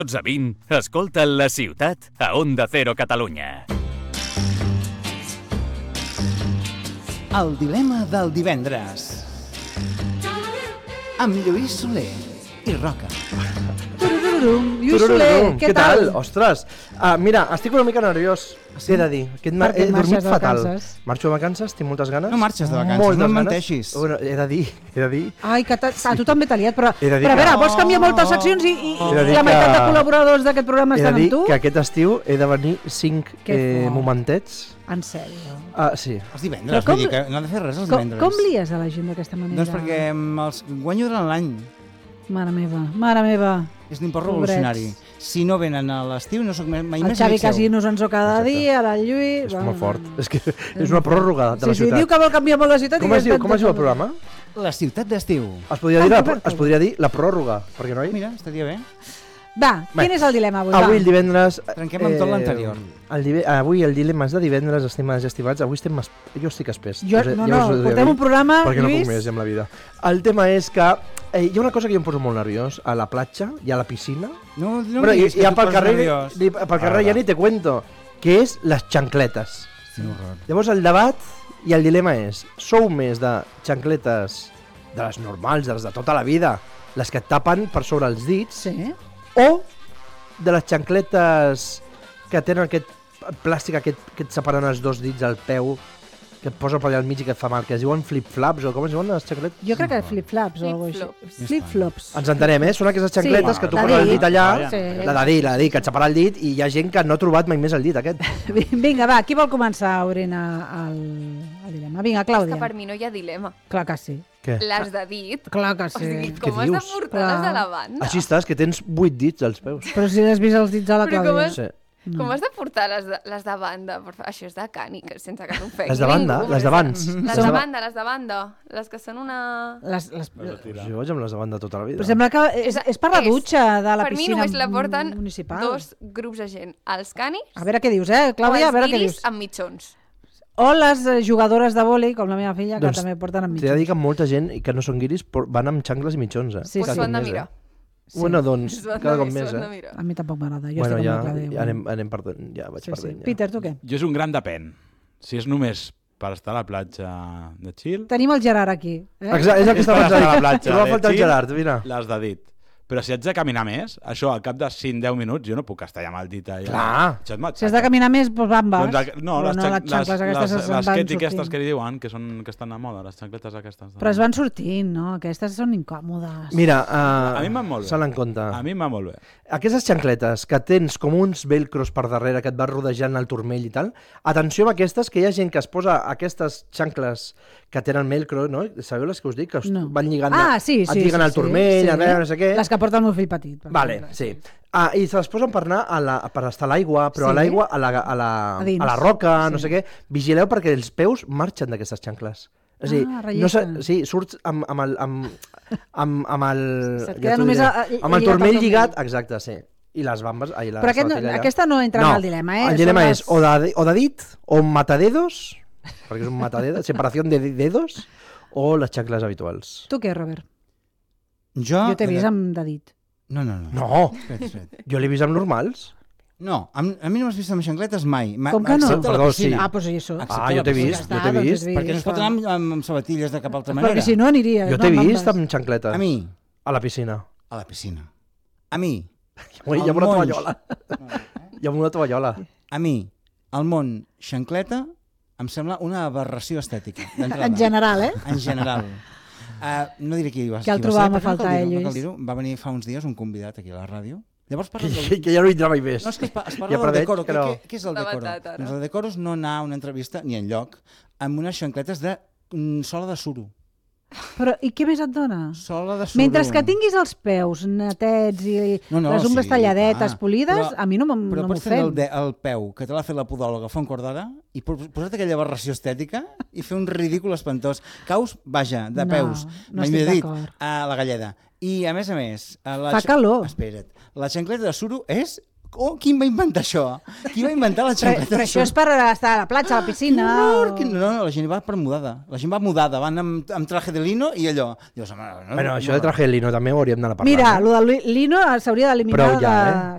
12:20, escolta La Ciutat a Onda Cero Catalunya. El dilema del divendres. Amb Lluís Soler i Roca. Lluís Soler, què tal? Ostres, mira, estic una mica nerviós, he de dir. He dormit fatal. Marxo de vacances, tinc moltes ganes. No marxes de vacances, no em menteixis. Bueno, he de dir. Ai, que tu també t'ha liat, però a veure, vols canviar moltes seccions i la meitat de col·laboradors d'aquest programa estan amb tu? He de dir que aquest estiu he de venir 5 momentets. En sèrio? Sí. Els divendres, vull dir que no ha de fer res els divendres. Com lies a la gent d'aquesta manera? Doncs perquè els guanyo durant l'any. Mare meva. És un import revolucionari. Si no venen a l'estiu, no soc mai més el Xavi Casinos ens ho cada dia, ara el Lluís... És molt fort. És que és una pròrroga de la ciutat. Sí, diu que vol canviar molt la ciutat. Com es diu el programa? La ciutat d'estiu. Es podria dir la pròrroga, perquè no? Mira, estaria bé. Va, quin és el dilema avui? Avui el divendres... Trenquem amb tot l'anterior. Avui el dilema és de divendres, estimades i estimats. Avui jo estic espès. Portem un programa, perquè Lluís... Perquè no puc més amb la vida. El tema és que hi ha una cosa que jo em poso molt nerviós. A la platja i a la piscina. No diguis que tu poses nerviós. Pel carrer ja ni te cuento. Que és les xancletes. Quin horror. Llavors el debat i el dilema és: sou més de xancletes de les normals, de les de tota la vida, les que et tapen per sobre els dits, o de les xancletes que tenen aquest plàstic que et separen els dos dits al peu, que et posa per allà al mig i que et fa mal, que es diuen flip-flaps o com es diuen les xancletes? Jo crec que flip-flaps o alguna cosa així. Flip-flops. Ens entenem, són aquestes xancletes que tu poses el dit allà, la de dir, que et separa el dit, i hi ha gent que no ha trobat mai més el dit aquest. Vinga, va, qui vol començar obrint el dilema? Vinga, Clàudia. És que per mi no hi ha dilema. Clar que sí. Què? Les de dit. Clar que sí. O sigui, com has de portar les de la banda? Així estàs, que tens 8 dits als peus. Però si has vist els dits a la Clàudia. Com has de portar les de banda? Això és de cànic, sense que t'ofegui. Les de banda? Les d'abans? Les de banda. Les que són una... Jo vaig amb les de banda tota la vida. Però sembla que és per la dutxa de la piscina municipal. Per mi només la porten 2 grups de gent. Els cànics... A veure què dius, Clàudia? A veure què dius. O els guiris amb mitjons. O les jugadores de vòlei, com la meva filla, que també porten amb mitjons. T'he de dir que molta gent que no són guiris van amb xancles i mitjons, Sí, s'ho han de mirar. Bueno, doncs, cada cop més, A mi tampoc m'agrada. Bueno, ja anem perdent, ja vaig perdent. Peter, tu què? Jo és un gran depèn. Si és només per estar a la platja de chill... Tenim el Gerard aquí. Exacte, és el que està pensant. A la platja no va faltar el Gerard, mira. Les de dit. Però si haig de caminar més, això al cap de 5-10 minuts jo no puc estar allà amb el dit allà. Clar. Si has de caminar més, doncs bambes. No, les xancletes aquestes que li diuen, que estan a moda, les xancletes aquestes. Però es van sortint, no? Aquestes són incòmodes. Mira, a mi em van molt bé. Se l'en compte. A mi em va molt bé. Aquestes xancletes que tens com uns velcros per darrere que et vas rodejant el turmell i tal, atenció amb aquestes, que hi ha gent que es posa aquestes xancles que tenen velcro, no? Sabeu les que us dic? Que van lligant, et lliguen el turmell, no sé què. Les que porta el meu fill petit. Vale, sí. I se les posen per anar per estar a l'aigua, però a l'aigua, a la roca, no sé què. Vigileu perquè els peus marxen d'aquestes xancles. És a dir, surts amb el turmell lligat, exacte, sí. I les bambes... Però aquesta no entra en el dilema, El dilema és o de dit, o matadedos, perquè és un matadedos, separació de dedos, o les xancles habituals. Tu què, Robert? Jo t'he vist amb de dit. No. Jo l'he vist amb normals. No, a mi no m'has vist amb xancletes mai. Com que no? Perdó, sí. Doncs això. Jo t'he vist. Perquè no es pot anar amb sabatilles de cap altra manera. Perquè si no aniria. Jo t'he vist amb xancletes. A mi? A la piscina. A la piscina. A mi? Hi ha una tovallola. Hi ha una tovallola. A mi, el món xancleta em sembla una aberració estètica. En general, En general. No diré qui va ser. Que el trobàvem a faltar, Lluís. Va venir fa uns dies un convidat aquí a la ràdio. Llavors que ja no vindrà mai més. No, és que es parla del decoro. Què és el decoro? Doncs el decoro és no anar a una entrevista, ni enlloc, amb unes xancletes de sola de suro. Però i què més et dona? Sola de suro. Mentre que tinguis els peus netets i les ungles talladetes, polides, a mi no m'ofèn. Però pots tenir el peu, que te l'ha fet la podòloga fa un quart d'hora, i posar-te aquella aberració estètica i fer un ridícul espantós. Caus, vaja, de peus. No estic d'acord. A la galleda. I a més, fa calor. Espera't. La xancleta de suro és qui va inventar això? Qui va inventar la xancleta? Però això és per estar a la platja, a la piscina... No, la gent va per mudada. La gent va mudada, van amb traje de lino i allò... Bueno, això de traje de lino també ho hauríem d'anar parlant. Mira, el de lino s'hauria d'eliminar...